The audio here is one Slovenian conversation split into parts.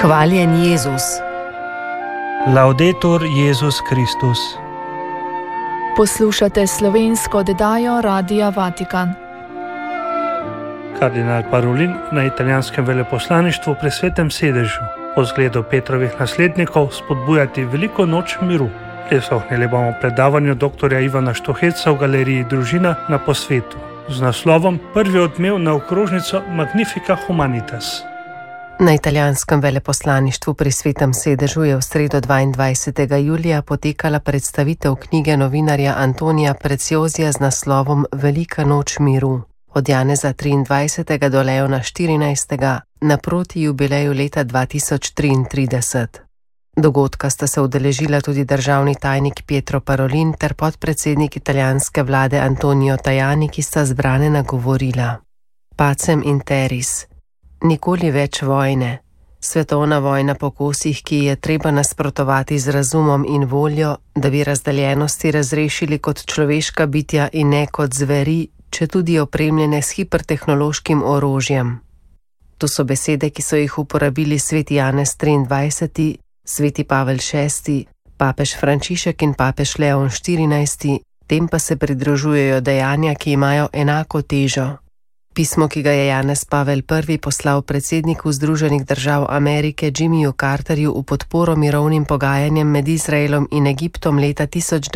Hvaljen Jezus. Laudetur Jezus Kristus. Poslušate slovensko oddajo Radia Vatikan. Kardinal Parolin na italijanskem veleposlaništvu pri Svetem sedežu po zgledu Petrovih naslednikov spodbujati veliko noč miru. Prisluhnili bomo predavanju dr. Ivana Štuheca v galeriji Družina na Posvetu z naslovom Prvi odmev na okrožnico Magnifica Humanitas. Na italijanskem veleposlaništvu pri Svetem sedežu je v sredo 22. julija potekala predstavitev knjige novinarja Antonija Preziosija z naslovom Velika noč miru. Od Janeza 23. do Leona 14. naproti jubileju leta 2033. Dogodka sta se udeležila tudi državni tajnik Pietro Parolin ter podpredsednik italijanske vlade Antonio Tajani, ki sta zbrane nagovorila. Pacem in teris. Nikoli več vojne. Svetovna vojna po kosih, ki je treba nasprotovati z razumom in voljo, da bi razdeljenosti razrešili kot človeška bitja in ne kot zveri, če tudi opremljene s hipertehnološkim orožjem. To so besede, ki so jih uporabili sveti Janez 23., sveti Pavel VI., papež Frančišek in papež Leon 14., tem pa se pridružujejo dejanja, ki imajo enako težo. Pismo, ki ga je Janez Pavel I. poslal predsedniku Združenih držav Amerike Jimmyju Carterju v podporo mirovnim pogajanjem med Izraelom in Egiptom leta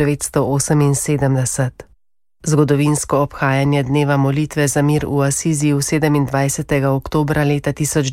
1978. Zgodovinsko obhajanje dneva molitve za mir v Asiziju 27. oktobra leta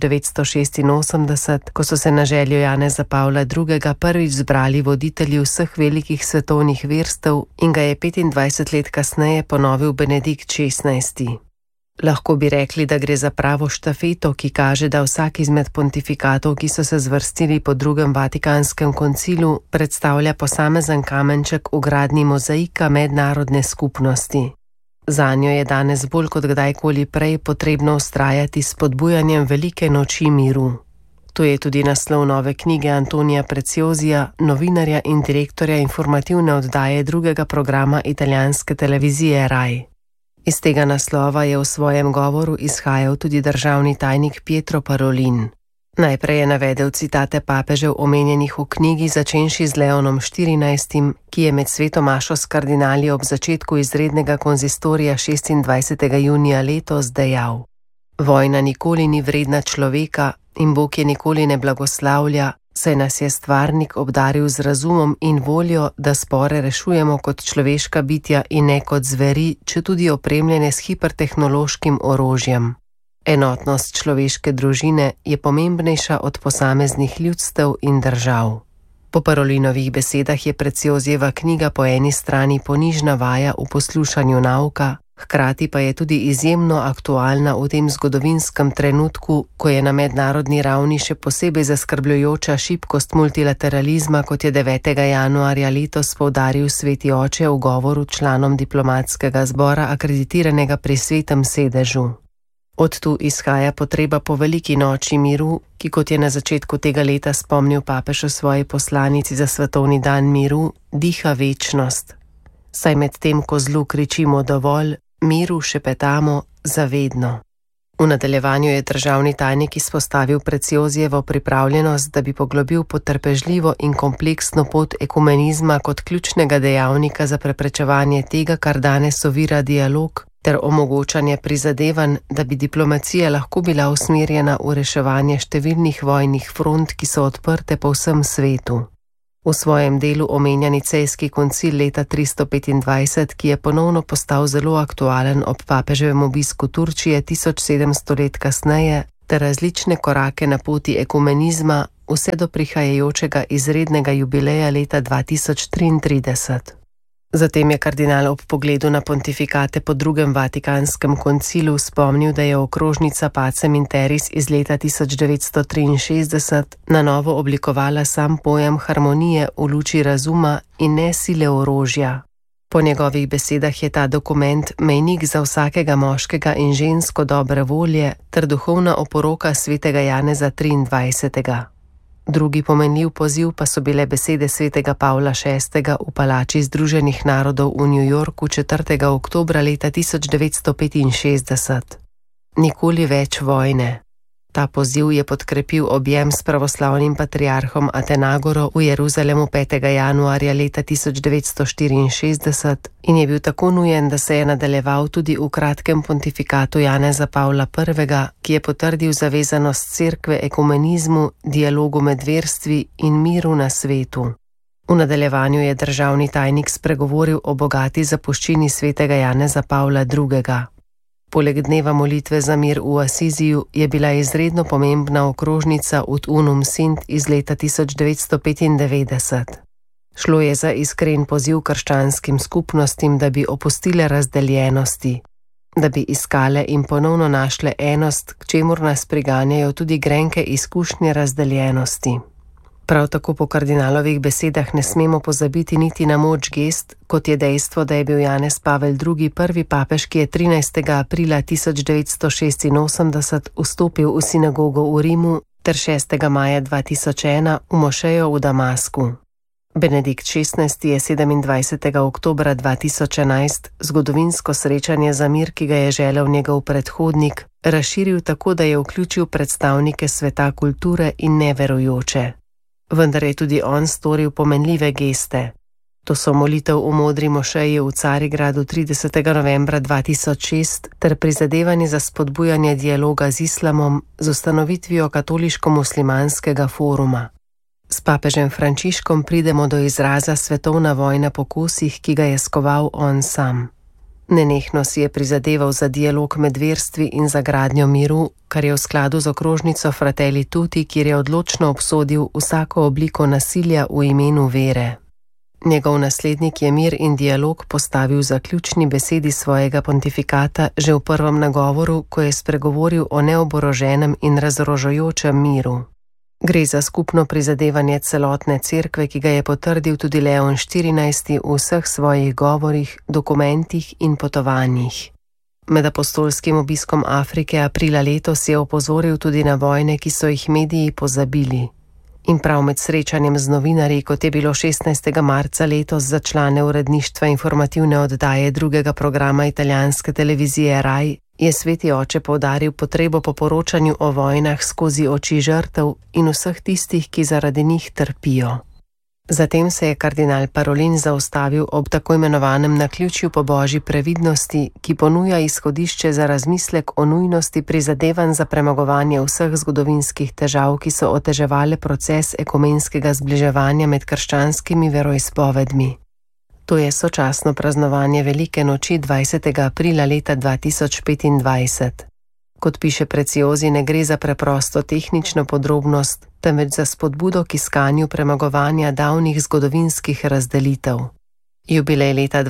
1986, ko so se na željo Janeza Pavla II. Prvič zbrali voditelji vseh velikih svetovnih verstev in ga je 25 let kasneje ponovil Benedikt XVI. Lahko bi rekli, da gre za pravo štafeto, ki kaže, da vsak izmed pontifikatov, ki so se zvrstili po drugem Vatikanskem koncilu, predstavlja posamezen kamenček v gradnji mozaika mednarodne skupnosti. Zanjo je danes bolj kot kdajkoli prej potrebno vztrajati s spodbujanjem velike noči miru. To je tudi naslov nove knjige Antonija Preziosija, novinarja in direktorja informativne oddaje drugega programa italijanske televizije RAI. Iz tega naslova je v svojem govoru izhajal tudi državni tajnik Pietro Parolin. Najprej je navedel citate papežev omenjenih v knjigi, začenši z Leonom 14., ki je med sveto mašo s kardinali ob začetku izrednega konzistorija 26. junija letos dejal: Vojna nikoli ni vredna človeka in Bog je nikoli ne blagoslavlja, saj nas je stvarnik obdaril z razumom in voljo, da spore rešujemo kot človeška bitja in ne kot zveri, če tudi opremljene s hipertehnološkim orožjem. Enotnost človeške družine je pomembnejša od posameznih ljudstev in držav. Po Parolinovih besedah je Preziosijeva knjiga po eni strani ponižna vaja v poslušanju nauka, hkrati pa je tudi izjemno aktualna v tem zgodovinskem trenutku, ko je na mednarodni ravni še posebej zaskrbljujoča šibkost multilateralizma, kot je 9. januarja letos poudaril sveti oče v govoru članom diplomatskega zbora akreditiranega pri Svetem sedežu. Od tu izhaja potreba po veliki noči miru, ki, kot je na začetku tega leta spomnil papež v svoji poslanici za svetovni dan miru, diha večnost. Saj med tem, ko zlu kričimo dovolj, miru šepetamo zavedno. V nadaljevanju je državni tajnik izpostavil Preziosijevo pripravljenost, da bi poglobil potrpežljivo in kompleksno pot ekumenizma kot ključnega dejavnika za preprečevanje tega, kar danes ovira dialog, ter omogočanje prizadevanj, da bi diplomacija lahko bila usmerjena v reševanje številnih vojnih front, ki so odprte po vsem svetu. V svojem delu omenja Nicejski koncil leta 325, ki je ponovno postal zelo aktualen ob papeževem obisku Turčije 1700 let kasneje, ter različne korake na poti ekumenizma vse do prihajajočega izrednega jubileja leta 2033. Zatem je kardinal ob pogledu na pontifikate po drugem Vatikanskem koncilu spomnil, da je okrožnica Pacem in Teris iz leta 1963 na novo oblikovala sam pojem harmonije v luči razuma in ne sile orožja. Po njegovih besedah je ta dokument mejnik za vsakega moškega in žensko dobre volje ter duhovna oporoka svetega Janeza 23. Drugi pomenljiv poziv pa so bile besede svetega Pavla VI. V palači Združenih narodov v New Yorku 4. oktobra leta 1965. Nikoli več vojne. Ta poziv je podkrepil objem s pravoslavnim patriarhom Atenagoro v Jeruzalemu 5. januarja leta 1964 in je bil tako nujen, da se je nadaljeval tudi v kratkem pontifikatu Janeza Pavla I., ki je potrdil zavezanost cerkve ekumenizmu, dialogu med verstvi in miru na svetu. V nadaljevanju je državni tajnik spregovoril o bogati zapuščini svetega Janeza Pavla II. Poleg dneva molitve za mir v Asiziju je bila izredno pomembna okrožnica Ut Unum Sint iz leta 1995. Šlo je za iskren poziv krščanskim skupnostim, da bi opustile razdeljenosti, da bi iskale in ponovno našle enost, k čemur nas priganjajo tudi grenke izkušnje razdeljenosti. Prav tako po kardinalovih besedah ne smemo pozabiti niti na moč gest, kot je dejstvo, da je bil Janez Pavel II. Prvi papež, ki je 13. aprila 1986 vstopil v sinagogo v Rimu ter 6. maja 2001 v mošejo v Damasku. Benedikt XVI. Je 27. oktobra 2011 zgodovinsko srečanje za mir, ki ga je želel njegov predhodnik, razširil tako, da je vključil predstavnike sveta kulture in neverujoče. Vendar je tudi on storil pomenljive geste. To so molitev v modri mošeji v Carigradu 30. novembra 2006 ter prizadevanje za spodbujanje dialoga z islamom z ustanovitvijo katoliško-muslimanskega foruma. S papežem Frančiškom pridemo do izraza svetovna vojna po kosih, ki ga je skoval on sam. Nenehno si je prizadeval za dialog med verstvi in za gradnjo miru, kar je v skladu z okrožnico Fratelli Tutti, kjer je odločno obsodil vsako obliko nasilja v imenu vere. Njegov naslednik je mir in dialog postavil za ključni besedi svojega pontifikata že v prvem nagovoru, ko je spregovoril o neoboroženem in razorožujočem miru. Gre za skupno prizadevanje celotne cerkve, ki ga je potrdil tudi Leon XIV. V vseh svojih govorih, dokumentih in potovanjih. Med apostolskim obiskom Afrike aprila letos je opozoril tudi na vojne, ki so jih mediji pozabili. In prav med srečanjem z novinarji, kot je bilo 16. marca letos za člane uredništva informativne oddaje drugega programa italijanske televizije Rai, je sveti oče poudaril potrebo po poročanju o vojnah skozi oči žrtev in vseh tistih, ki zaradi njih trpijo. Zatem se je kardinal Parolin zaustavil ob tako imenovanem naključju po božji previdnosti, ki ponuja izhodišče za razmislek o nujnosti prizadevanj za premagovanje vseh zgodovinskih težav, ki so oteževale proces ekumenskega zbliževanja med krščanskimi veroizpovedmi. To je sočasno praznovanje Velike noči 20. aprila leta 2025. Kot piše Preciozi, ne gre za preprosto tehnično podrobnost, temveč za spodbudo k iskanju premagovanja davnih zgodovinskih razdelitev. Jubilej leta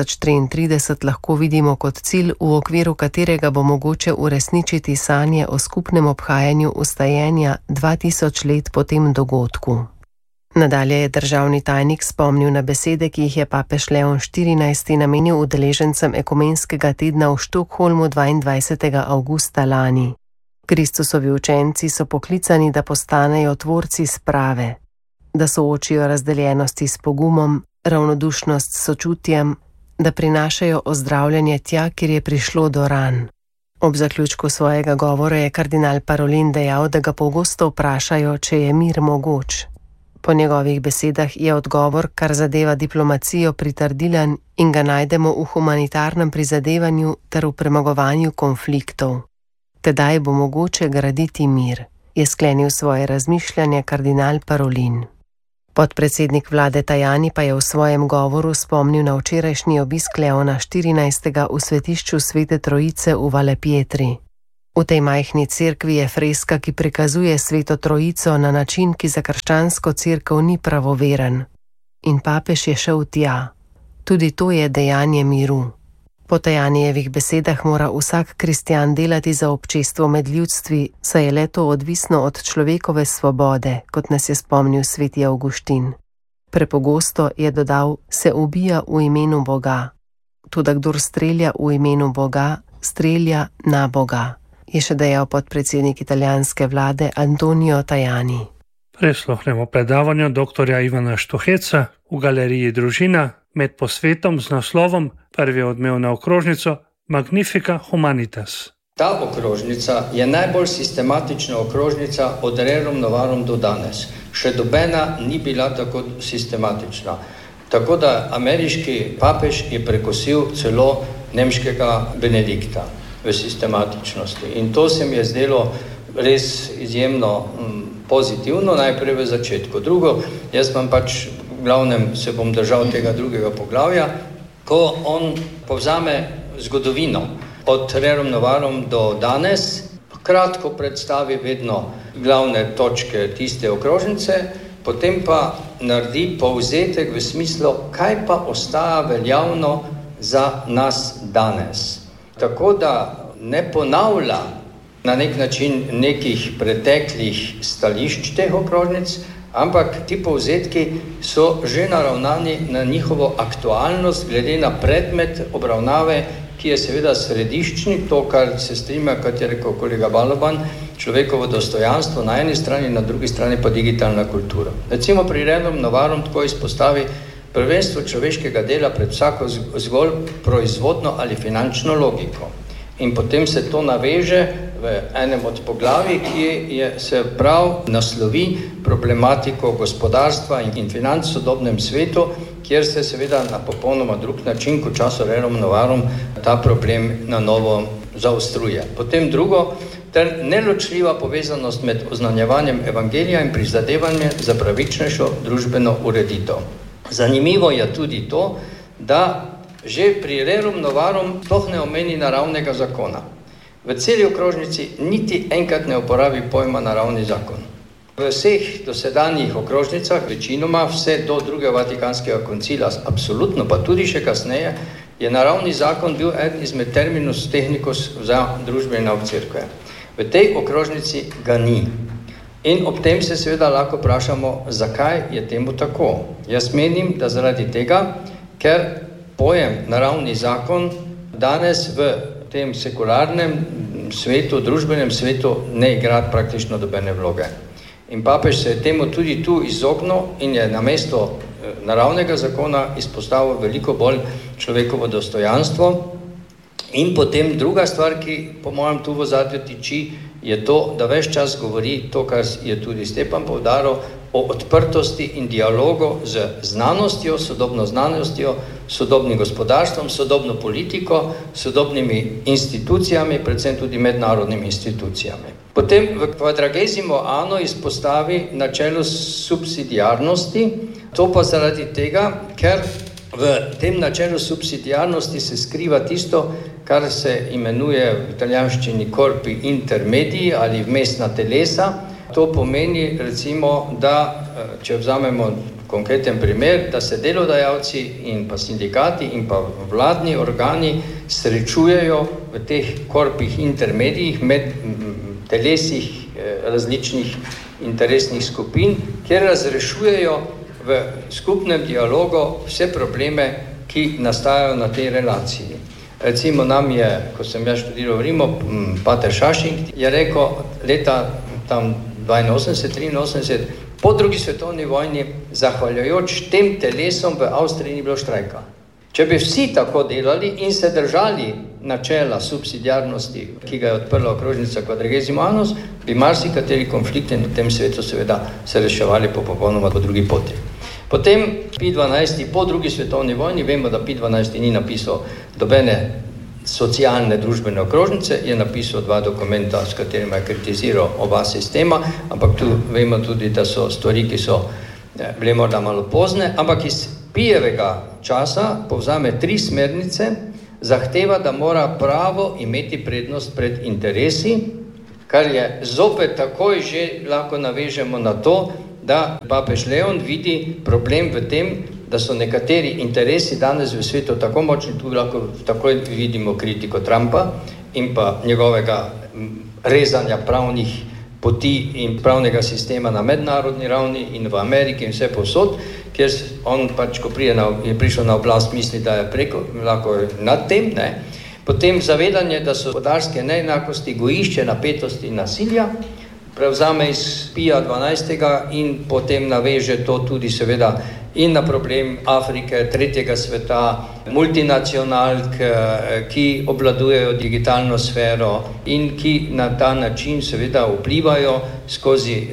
2033 lahko vidimo kot cilj, v okviru katerega bo mogoče uresničiti sanje o skupnem obhajanju ustajenja 2000 let po tem dogodku. Nadalje je državni tajnik spomnil na besede, ki jih je papež Leon XIV. Namenil udeležencem ekumenskega tedna v Štokholmu 22. avgusta lani. Kristusovi učenci so poklicani, da postanejo tvorci sprave, da soočijo razdeljenosti s pogumom, ravnodušnost s sočutjem, da prinašajo ozdravljanje tja, kjer je prišlo do ran. Ob zaključku svojega govora je kardinal Parolin dejal, da ga pogosto vprašajo, če je mir mogoč. Po njegovih besedah je odgovor, kar zadeva diplomacijo, pritrdilen in ga najdemo v humanitarnem prizadevanju ter v premagovanju konfliktov. Tedaj bo mogoče graditi mir, je sklenil svoje razmišljanje kardinal Parolin. Podpredsednik vlade Tajani pa je v svojem govoru spomnil na včerajšnji obisk Leona XIV. V svetišču Svete Trojice v Valepietri. V tej majhni cerkvi je freska, ki prikazuje Sveto Trojico na način, ki za krščansko cerkev ni pravoveren. In papež je šel tja. Tudi to je dejanje miru. Po Tajanijevih besedah mora vsak kristjan delati za občestvo med ljudstvi, saj je le to odvisno od človekove svobode, kot nas je spomnil sveti Avguštin. Prepogosto, je dodal, se ubija v imenu Boga. Toda kdor strelja v imenu Boga, strelja na Boga, je še dejal podpredsednik italijanske vlade Antonio Tajani. Prisluhnemo predavanju dr. Ivana Štuheca v galeriji Družina med posvetom z naslovom Prvi odmev na okrožnico Magnifica Humanitas. Ta okrožnica je najbolj sistematična okrožnica od rerum novarum do danes. Še dobena ni bila tako sistematična. Tako da ameriški papež je prekosil celo nemškega Benedikta v sistematičnosti. In to se mi je zdelo res izjemno pozitivno, najprej v začetku. Drugo, jaz vam pač v glavnem se bom držal tega drugega poglavja, ko on povzame zgodovino od rerum novarum do danes, kratko predstavi vedno glavne točke tiste okrožnice, potem pa naredi povzetek v smislu, kaj pa ostaja veljavno za nas danes. Tako da ne ponavlja na nek način nekih preteklih stališč teh okrožnic, ampak ti povzetki so že naravnani na njihovo aktualnost glede na predmet obravnave, ki je seveda središčni, to, kar se strinja, kot je rekel kolega Baloban, človekovo dostojanstvo na eni strani, na drugi strani pa digitalna kultura. Recimo pri rerum novarum tako izpostavi prvenstvo človeškega dela pred vsako zgolj proizvodno ali finančno logiko. In potem se to naveže v enem od poglavij, ki se prav naslovi problematiko gospodarstva in financ v sodobnem svetu, kjer se seveda na popolnoma drug način, kot času rerum novarum, ta problem na novo zaostruje. Potem drugo, ter neločljiva povezanost med oznanjevanjem evangelija in prizadevanjem za pravičnejšo družbeno ureditev. Zanimivo je tudi to, da že pri rerum novarum sploh ne omeni naravnega zakona. V celi okrožnici niti enkrat ne uporabi pojma naravni zakon. V vseh dosedanjih okrožnicah, večinoma vse do drugega Vatikanskega koncila, absolutno, pa tudi še kasneje, je naravni zakon bil eden izmed terminus technicus za družbe in cerkve. V tej okrožnici ga ni. In ob tem se seveda lahko vprašamo, zakaj je temu tako. Jaz menim, da zaradi tega, ker pojem naravni zakon danes v tem sekularnem svetu, družbenem svetu ne igra praktično nobene vloge. In papež se je temu tudi tu izognil in je namesto naravnega zakona izpostavil veliko bolj človekovo dostojanstvo. In potem druga stvar, ki po mojem tu v ozadju tiči, je to, da ves čas govori to, kar je tudi Stepan poudaril, o odprtosti in dialogu z znanostjo, sodobno znanostjo, sodobnim gospodarstvom, sodobno politiko, sodobnimi institucijami, predvsem tudi mednarodnimi institucijami. Potem v Quadragesimo anno izpostavi načelo subsidiarnosti, to pa zaradi tega, ker v tem načelu subsidiarnosti se skriva tisto, kar se imenuje v italijanščini corpi intermedii ali vmesna telesa. To pomeni recimo, da če vzamemo konkreten primer, da se delodajalci in pa sindikati in pa vladni organi srečujejo v teh korpih intermedijih med telesih različnih interesnih skupin, kjer razrešujejo v skupnem dialogu vse probleme, ki nastajajo na tej relaciji. Recimo nam je, ko sem jaz študiral v Rimu, pater Šašing je rekel leta tam 82-83, po drugi svetovni vojni, zahvaljujoč tem telesom v Avstriji ni bilo štrajka. Če bi vsi tako delali in se držali načela subsidiarnosti, ki ga je odprla okrožnica Quadragesimo anno, bi marsikateri konflikti na tem svetu seveda se reševali popolnoma po drugi poti. Potem Pij XII po drugi svetovni vojni, vemo, da Pij XII ni napisal dobene socialne družbene okrožnice, je napisal 2 dokumenta, s katerima je kritiziral oba sistema, ampak tu vemo tudi, da so stvari, ki so bile morda malo pozne, ampak iz Pijevega časa povzame 3 smernice, zahteva, da mora pravo imeti prednost pred interesi, kar je zopet takoj že lahko navežemo na to, da papež Leon vidi problem v tem, da so nekateri interesi danes v svetu tako močni, tu lahko takoj vidimo kritiko Trumpa in pa njegovega rezanja pravnih poti in pravnega sistema na mednarodni ravni in v Ameriki in vse povsod, kjer on pač, ko je prišel na oblast, misli, da je lahko nad tem, ne? Potem zavedanje, da so gospodarske neenakosti gojišče napetosti in nasilja, prevzame iz Pija 12. in potem naveže to tudi seveda in na problem Afrike, tretjega sveta, multinacionalk, ki obvladujejo digitalno sfero in ki na ta način seveda vplivajo skozi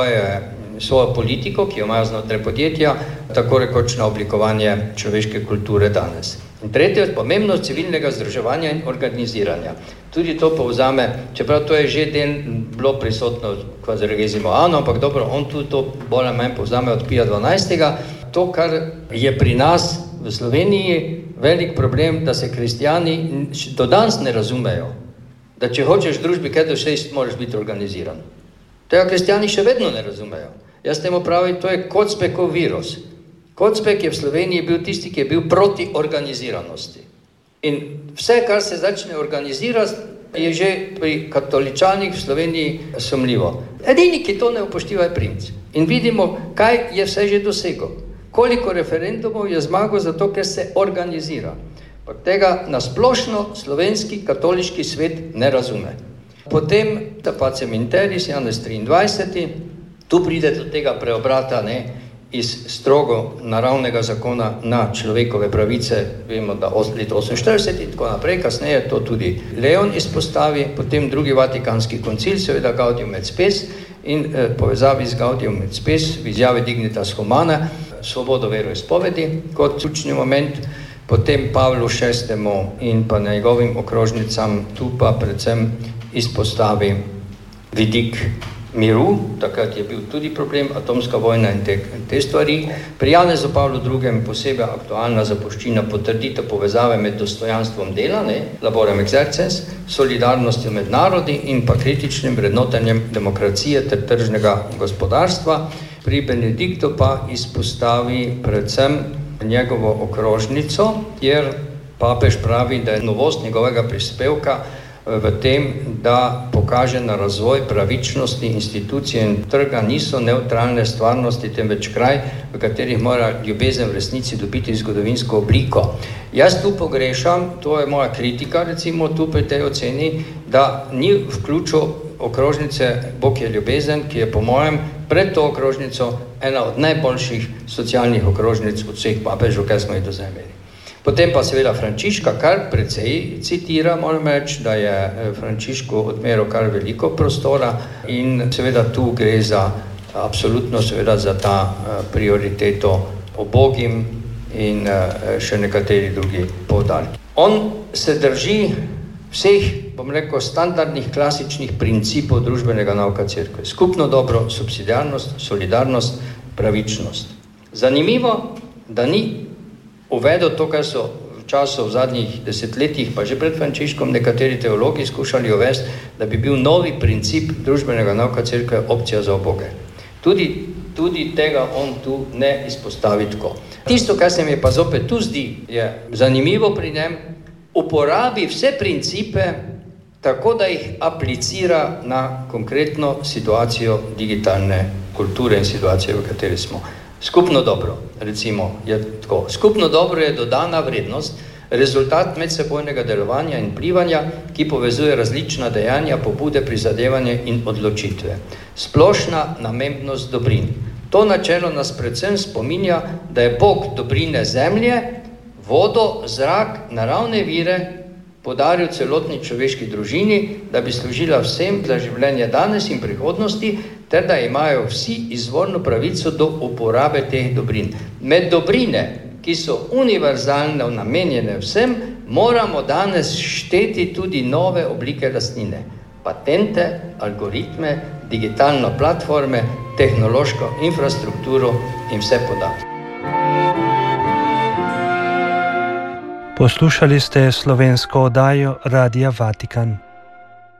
svojo politiko, ki jo imajo znotraj podjetja, tako rekoč na oblikovanje človeške kulture danes. In tretje, pomembnost civilnega združevanja in organiziranja. Tudi to povzame, čeprav to je že del bilo prisotno kvazirgezimo, ampak dobro, on tudi to bolj ali manj povzame od Pija 12. To, kar je pri nas v Sloveniji velik problem, da se kristjani do danes ne razumejo, da če hočeš v družbi kaj doseči, moraš biti organiziran. Tega kristjani še vedno ne razumejo. Jaz temu pravim, to je Kocbekov virus. Kocbek je v Sloveniji bil tisti, ki je bil proti organiziranosti. In vse, kar se začne organizirati, je že pri katoličanih v Sloveniji sumljivo. Edini, ki to ne upošteva, je princ. In vidimo, kaj je vse že dosegel. Koliko referendumov je zmagal zato, ker se organizira. Pa tega nasplošno slovenski katoliški svet ne razume. Potem ta pacem interis, Janez 23. Tu pride do tega preobrata, iz strogo naravnega zakona na človekove pravice, vemo, da od leta 48 in tako naprej, kasneje to tudi Leon izpostavi, potem drugi Vatikanski koncil, seveda Gaudium et Spes in povezavi z Gaudium et Spes v izjavi Dignitas Humana, svobodo veroizpovedi kot ključni moment, potem Pavlu VI. In pa njegovim okrožnicam tu pa predvsem izpostavi vidik miru, takrat je bil tudi problem, atomska vojna in te stvari. Pri Janezu Pavlu II. Posebej aktualna zapuščina potrditev povezave med dostojanstvom dela, laborem exercens, solidarnostjo med narodi in pa kritičnim vrednotenjem demokracije ter tržnega gospodarstva. Pri Benediktu pa izpostavi predvsem njegovo okrožnico, kjer papež pravi, da je novost njegovega prispevka v tem, da pokaže na razvoj pravičnosti institucije in trga niso nevtralne stvarnosti, temveč kraj, v katerih mora ljubezen v resnici dobiti zgodovinsko obliko. Jaz tu pogrešam, to je moja kritika, recimo tu pri tej oceni, da ni vključil okrožnice Bog je ljubezen, ki je po mojem pred to okrožnico ena od najboljših socialnih okrožnic od vseh papežov, kaj smo jih do zdaj imeli. Potem pa seveda Frančiška, kar precej citira, moram reči, da je Frančišku odmeril kar veliko prostora in seveda tu gre za, absolutno seveda za ta prioriteto obogim in še nekateri drugi poudarki. On se drži vseh, bom rekel, standardnih klasičnih principov družbenega nauka cerkve. Skupno dobro, subsidiarnost, solidarnost, pravičnost. Zanimivo, da ni uvedel to, kar so v času v zadnjih desetletjih, pa že pred Frančiškom nekateri teologi skušali uvesti, da bi bil novi princip družbenega nauka cerkve opcija za uboge. Tudi tega on tu ne izpostavi tako. Tisto, kar se mi pa zopet tu zdi, je zanimivo pri njem, uporabi vse principe tako, da jih aplicira na konkretno situacijo digitalne kulture in situacijo, v kateri smo. Skupno dobro, recimo, je tako. Skupno dobro je dodana vrednost, rezultat medsebojnega delovanja in vplivanja, ki povezuje različna dejanja, pobude, prizadevanje in odločitve. Splošna namembnost dobrin. To načelo nas predvsem spominja, da je Bog dobrine zemlje, vodo, zrak, naravne vire podaril celotni človeški družini, da bi služila vsem za življenje danes in prihodnosti, ter da imajo vsi izvorno pravico do uporabe teh dobrin. Med dobrine, ki so univerzalno namenjene vsem, moramo danes šteti tudi nove oblike lastnine. Patente, algoritme, digitalne platforme, tehnološko infrastrukturo in vse podatke. Poslušali ste slovensko oddajo Radia Vatikan.